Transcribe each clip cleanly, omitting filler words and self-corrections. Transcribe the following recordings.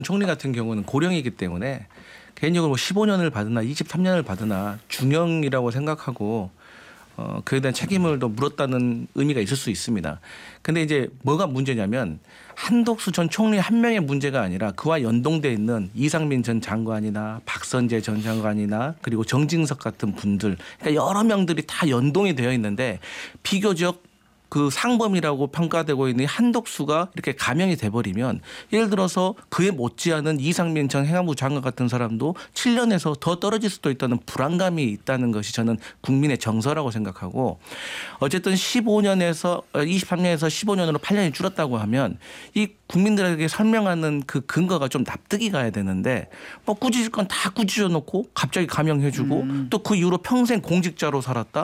총리 같은 경우는 고령이기 때문에 개인적으로 뭐 15년을 받으나 23년을 받으나 중형이라고 생각하고 그에 대한 책임을 더 물었다는 의미가 있을 수 있습니다. 근데 이제 뭐가 문제냐면 한덕수 전 총리 한 명의 문제가 아니라 그와 연동돼 있는 이상민 전 장관이나 박선재 전 장관이나 그리고 정진석 같은 분들, 그러니까 여러 명들이 다 연동이 되어 있는데 비교적 그 상범이라고 평가되고 있는 한덕수가 이렇게 감형이 돼버리면 예를 들어서 그에 못지않은 이상민 전 행안부 장관 같은 사람도 7년에서 더 떨어질 수도 있다는 불안감이 있다는 것이 저는 국민의 정서라고 생각하고, 어쨌든 23년에서 15년으로 8년이 줄었다고 하면 이 국민들에게 설명하는 그 근거가 좀 납득이 가야 되는데 뭐 꾸짖을 건 다 꾸짖어 놓고 갑자기 감형해주고 또 그 이후로 평생 공직자로 살았다.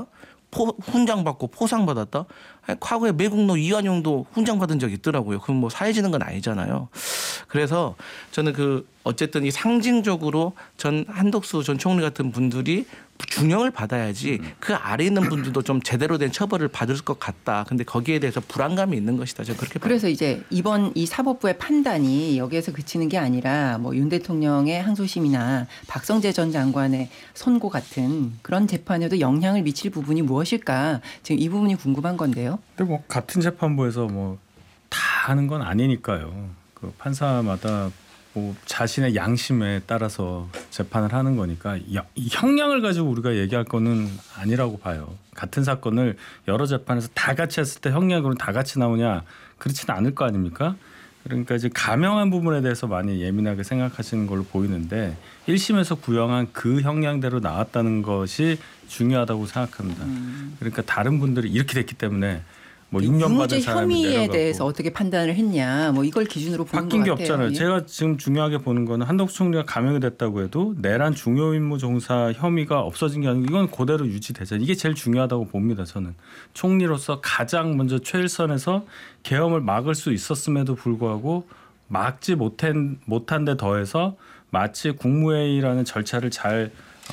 훈장 받고 포상 받았다. 과거에 매국노 이완용도 훈장 받은 적이 있더라고요. 그럼 뭐 사해지는 건 아니잖아요. 그래서 저는 어쨌든 이 상징적으로 전 한덕수 전 총리 같은 분들이 중형을 받아야지 그 아래 있는 분들도 좀 제대로 된 처벌을 받을 것 같다. 근데 거기에 대해서 불안감이 있는 것이다. 저는 그렇게 봐요. 그래서 이제 이번 이 사법부의 판단이 여기에서 그치는 게 아니라 뭐 윤 대통령의 항소심이나 박성재 전 장관의 선고 같은 그런 재판에도 영향을 미칠 부분이 무엇일까? 지금 이 부분이 궁금한 건데요. 근데 뭐 같은 재판부에서 뭐 다 하는 건 아니니까요. 그 판사마다 뭐 자신의 양심에 따라서 재판을 하는 거니까 이 형량을 가지고 우리가 얘기할 거는 아니라고 봐요. 같은 사건을 여러 재판에서 다 같이 했을 때 형량으로 다 같이 나오냐, 그렇지는 않을 거 아닙니까? 그러니까 이제 감형한 부분에 대해서 많이 예민하게 생각하시는 걸로 보이는데 1심에서 구형한 그 형량대로 나왔다는 것이 중요하다고 생각합니다. 그러니까 다른 분들이 이렇게 됐기 때문에 뭐 6년 받은 사람이 혐의에 내려가고 대해서 어떻게 판단을 했냐, 뭐 이걸 기준으로 보는 바뀐 것 게 같아요. 없잖아요. 예. 제가 지금 중요하게 보는 거는 한덕수 총리가 감형이 됐다고 해도 내란 중요임무 종사 혐의가 없어진 게 아니고 이건 그대로 유지되잖아요. 이게 제일 중요하다고 봅니다. 저는 총리로서 가장 먼저 최일선에서 계엄을 막을 수 있었음에도 불구하고 막지 못한 데 더해서 마치 국무회의라는 절차를 잘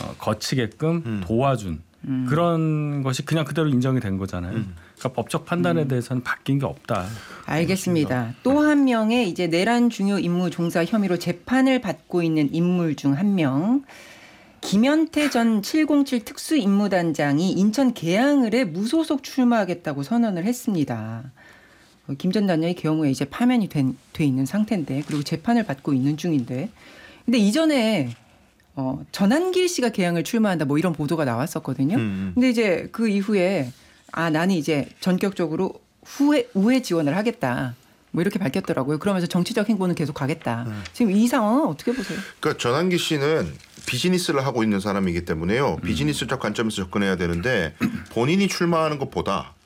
거치게끔 도와준 그런 것이 그냥 그대로 인정이 된 거잖아요. 그러니까 법적 판단에 대해서는 바뀐 게 없다. 알겠습니다. 또 한 명의 이제 내란 중요 임무 종사 혐의로 재판을 받고 있는 인물 중 한 명, 김현태 전 707 특수임무단장이 인천 계양을에 무소속 출마하겠다고 선언을 했습니다. 김 전 단장이 계엄 후에 이제 파면이 돼 있는 상태인데, 그리고 재판을 받고 있는 중인데, 근데 이전에 전한길 씨가 계양을 출마한다 뭐 이런 보도가 나왔었거든요. 근데 이제 그 이후에 나는 이제 전격적으로 우회 지원을 하겠다, 뭐 이렇게 밝혔더라고요. 그러면서 정치적 행보는 계속 가겠다. 지금 이 상황은 어떻게 보세요? 그러니까 전한기 씨는 비즈니스를 하고 있는 사람이기 때문에요. 비즈니스적 관점에서 접근해야 되는데 본인이 출마하는 것보다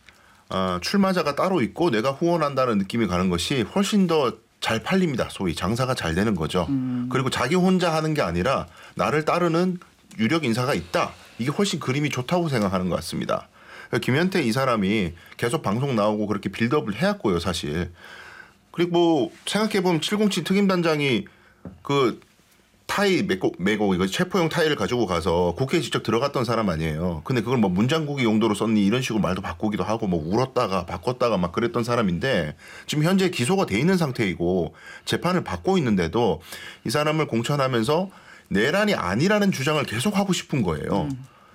출마자가 따로 있고 내가 후원한다는 느낌이 가는 것이 훨씬 더 잘 팔립니다. 소위 장사가 잘 되는 거죠. 그리고 자기 혼자 하는 게 아니라 나를 따르는 유력 인사가 있다. 이게 훨씬 그림이 좋다고 생각하는 것 같습니다. 김현태 이 사람이 계속 방송 나오고 그렇게 빌드업을 해왔고요, 사실. 그리고 뭐 생각해보면 707 특임단장이 그 타이 메고 이거 체포용 타이를 가지고 가서 국회에 직접 들어갔던 사람 아니에요. 근데 그걸 뭐 문장구기 용도로 썼니 이런 식으로 말도 바꾸기도 하고 뭐 울었다가 바꿨다가 막 그랬던 사람인데 지금 현재 기소가 돼 있는 상태이고 재판을 받고 있는데도 이 사람을 공천하면서 내란이 아니라는 주장을 계속 하고 싶은 거예요.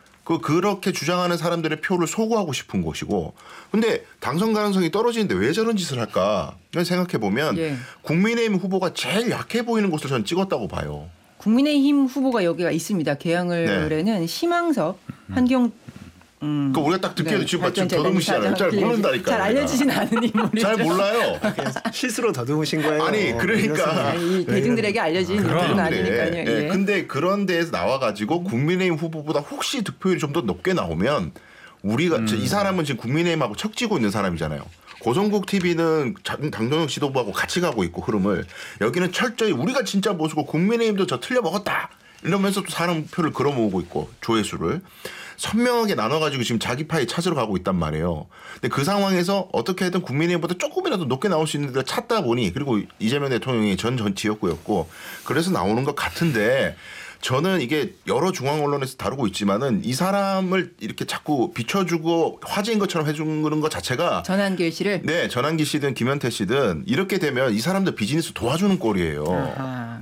그렇게 주장하는 사람들의 표를 소구하고 싶은 것이고, 근데 당선 가능성이 떨어지는데 왜 저런 짓을 할까? 생각해 보면 국민의힘 후보가 제일 약해 보이는 곳을 저는 찍었다고 봐요. 국민의힘 후보가 여기가 있습니다. 계양을에는 심항섭, 한경 그 우리가 딱 듣기에도 지금 더듬으시잖아요. 잘 모른다니까요. 잘 알려지진 않은 인물이죠. 잘 몰라요. 실수로 더듬으신 거예요. 아니 그러니까 이 대중들에게 알려진 인물은 아니니까요. 예. 근데 그런 데에서 나와가지고 국민의힘 후보보다 혹시 득표율이 좀 더 높게 나오면 우리가 이 사람은 지금 국민의힘하고 척지고 있는 사람이잖아요. 고성국 TV는 당정혁 지도부하고 같이 가고 있고 흐름을, 여기는 철저히 우리가 진짜 모시고 국민의힘도 저 틀려 먹었다 이러면서 또 사람 표를 걸어 모으고 있고 조회수를 선명하게 나눠가지고 지금 자기 파이 찾으러 가고 있단 말이에요. 근데 그 상황에서 어떻게든 국민의힘보다 조금이라도 높게 나올 수 있는 데를 찾다 보니, 그리고 이재명 대통령이 전 지역구였고 그래서 나오는 것 같은데 저는 이게 여러 중앙 언론에서 다루고 있지만은 이 사람을 이렇게 자꾸 비춰주고 화제인 것처럼 해주는 것 자체가 전한길 씨를 네 전환기 씨든 김현태 씨든 이렇게 되면 이 사람들 비즈니스 도와주는 꼴이에요. 아하.